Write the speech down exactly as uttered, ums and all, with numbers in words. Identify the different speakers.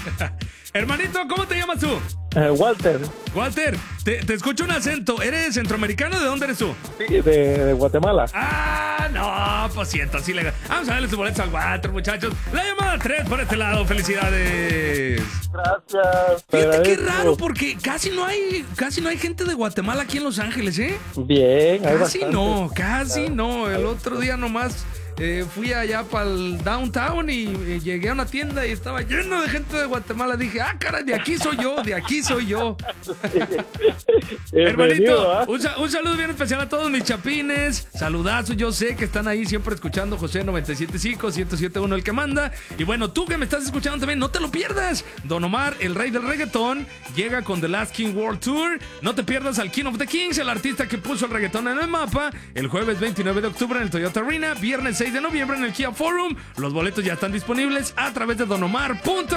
Speaker 1: Hermanito, ¿cómo te llamas tú?
Speaker 2: Eh, Walter.
Speaker 1: Walter, te, te escucho un acento. ¿Eres centroamericano? ¿De dónde eres tú?
Speaker 2: Sí, de, de Guatemala.
Speaker 1: Ah, no, pues siento, sí le... Vamos a darle sus boletos al Walter, muchachos. La llamada tres por este lado, felicidades.
Speaker 2: Gracias.
Speaker 1: Fíjate qué raro, porque casi no hay, casi no hay gente de Guatemala aquí en Los Ángeles, ¿eh?
Speaker 2: Bien, hay
Speaker 1: Casi
Speaker 2: bastante.
Speaker 1: no, casi no. El otro día nomás eh, fui allá para el downtown y eh, llegué a una tienda y estaba lleno de gente de Guatemala. Dije, ah, caray, de aquí soy yo, de aquí soy yo. Hermanito,
Speaker 2: ¿eh?
Speaker 1: un, sa- un saludo bien especial a todos mis chapines. Saludazos, yo sé que están ahí siempre escuchando José noventa y siete punto cinco, ciento siete punto uno el que manda. Y bueno, tú que me estás escuchando también, no te lo pierdas. Don Omar, el rey del reggaetón, llega con The Last King World Tour. No te pierdas al King of the Kings, el artista que puso el reggaetón en el mapa. El jueves veintinueve de octubre en el Toyota Arena. Viernes seis de noviembre en el Kia Forum. Los boletos ya están disponibles a través de donomar punto